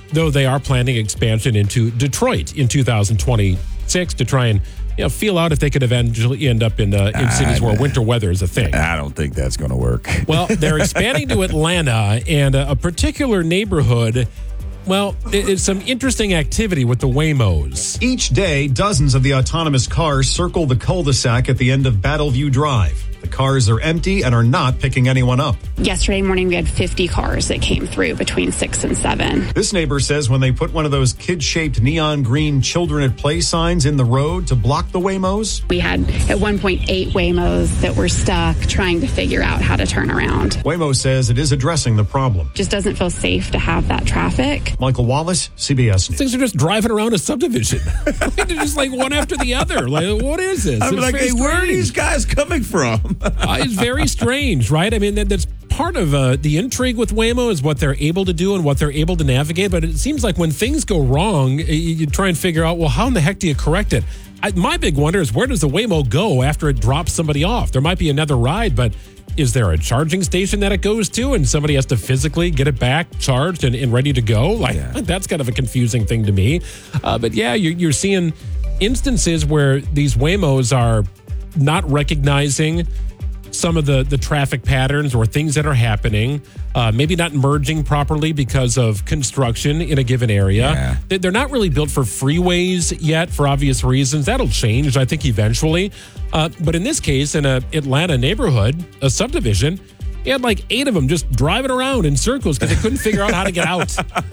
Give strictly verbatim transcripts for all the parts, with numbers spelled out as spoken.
though they are planning expansion into Detroit in two thousand twenty-six to try and you know, feel out if they could eventually end up in uh, in cities where winter weather is a thing. I don't think that's going to work. Well, they're expanding to Atlanta, and a, a particular neighborhood. Well, it's some interesting activity with the Waymos. Each day, dozens of the autonomous cars circle the cul-de-sac at the end of Battleview Drive. The cars are empty and are not picking anyone up. Yesterday morning, we had fifty cars that came through between six and seven. This neighbor says when they put one of those kid-shaped neon green children at play signs in the road to block the Waymos. We had at one point eight Waymos that were stuck trying to figure out how to turn around. Waymo says it is addressing the problem. Just doesn't feel safe to have that traffic. Michael Wallace, C B S News. Things are just driving around a subdivision. They're just like one after the other. Like, what is this? I'm It's like, very hey, where are strange. these guys coming from? uh, it's very strange, right? I mean, that, that's part of uh, the intrigue with Waymo is what they're able to do and what they're able to navigate. But it seems like when things go wrong, you, you try and figure out, well, how in the heck do you correct it? I, my big wonder is where does the Waymo go after it drops somebody off? There might be another ride, but is there a charging station that it goes to and somebody has to physically get it back charged and, and ready to go? Like yeah. That's kind of a confusing thing to me. Uh, but yeah, you're, you're seeing instances where these Waymos are not recognizing some of the, the traffic patterns or things that are happening, uh, maybe not merging properly because of construction in a given area. Yeah. They- They're not really built for freeways yet for obvious reasons. That'll change, I think, eventually. Uh, but in this case, in a Atlanta neighborhood, a subdivision, you had like eight of them just driving around in circles because they couldn't figure out how to get out.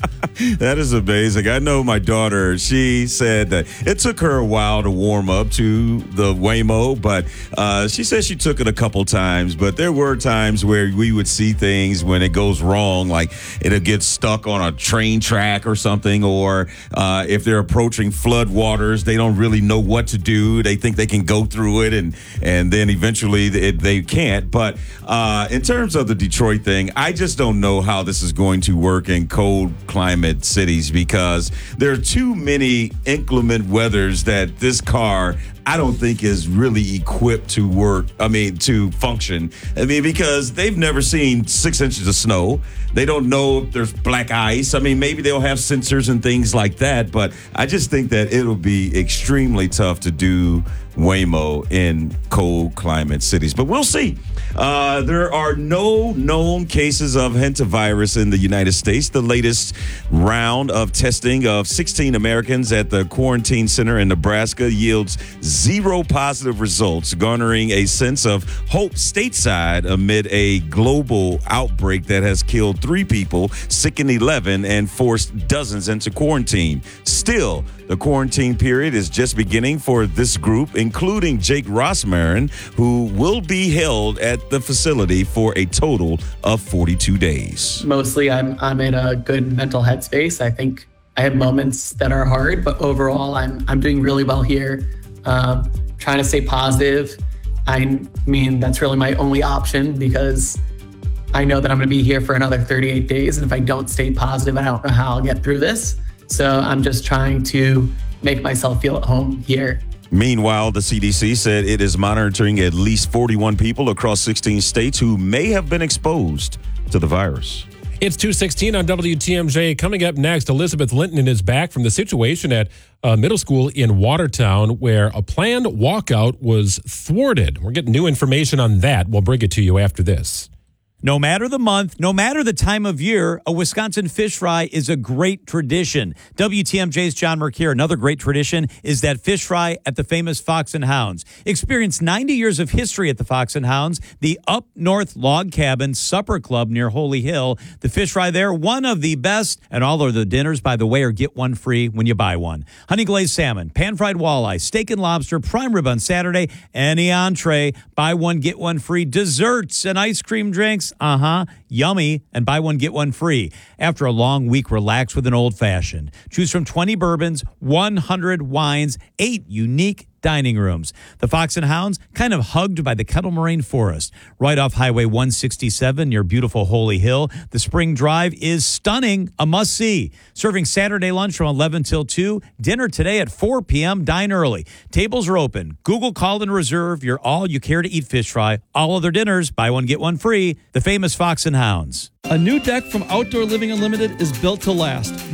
That is amazing. I know my daughter, she said that it took her a while to warm up to the Waymo, but uh, she said she took it a couple times. But there were times where we would see things when it goes wrong, like it'll get stuck on a train track or something, or uh, if they're approaching flood waters, they don't really know what to do. They think they can go through it, and, and then eventually it, they can't. But uh, in terms of the Detroit thing, I just don't know how this is going to work in cold climate cities because there are too many inclement weathers that this car, I don't think, is really equipped to work. I mean, to function. I mean, because they've never seen six inches of snow. They don't know if there's black ice. I mean, maybe they'll have sensors and things like that. But I just think that it'll be extremely tough to do Waymo in cold climate cities. But we'll see. Uh, there are no known cases of hantavirus in the United States. The latest round of testing of sixteen Americans at the quarantine center in Nebraska yields zero positive results, garnering a sense of hope stateside amid a global outbreak that has killed three people, sickened eleven, and forced dozens into quarantine. Still, the quarantine period is just beginning for this group, including Jake Rossmarin, who will be held at the facility for a total of forty-two days. Mostly, I'm I'm in a good mental headspace. I think I have moments that are hard, but overall, I'm I'm doing really well here. Um, trying to stay positive. I mean, that's really my only option because I know that I'm going to be here for another thirty-eight days, and if I don't stay positive, I don't know how I'll get through this. So I'm just trying to make myself feel at home here. Meanwhile, the C D C said it is monitoring at least forty-one people across sixteen states who may have been exposed to the virus. It's two sixteen on W T M J. Coming up next, Elizabeth Linton is back from the situation at a middle school in Watertown where a planned walkout was thwarted. We're getting new information on that. We'll bring it to you after this. No matter the month, no matter the time of year, a Wisconsin fish fry is a great tradition. W T M J's John Mercure. Another great tradition is that fish fry at the famous Fox and Hounds. Experience ninety years of history at the Fox and Hounds, the Up North Log Cabin Supper Club near Holy Hill. The fish fry there, one of the best, and all of the dinners, by the way, are get one free when you buy one. Honey glazed salmon, pan-fried walleye, steak and lobster, prime rib on Saturday, any entree, buy one, get one free, desserts and ice cream drinks. Uh-huh. Yummy. And buy one, get one free. After a long week, relax with an old-fashioned. Choose from twenty bourbons, one hundred wines, eight unique dining rooms. The Fox and Hounds, kind of hugged by the Kettle Moraine Forest. Right off Highway one sixty-seven near beautiful Holy Hill. The Spring Drive is stunning, a must-see. Serving Saturday lunch from eleven till two. Dinner today at four p.m. Dine early. Tables are open. Google Call and Reserve your all-you-care-to-eat fish fry. All other dinners, buy one, get one free. The famous Fox and Hounds. A new deck from Outdoor Living Unlimited is built to last.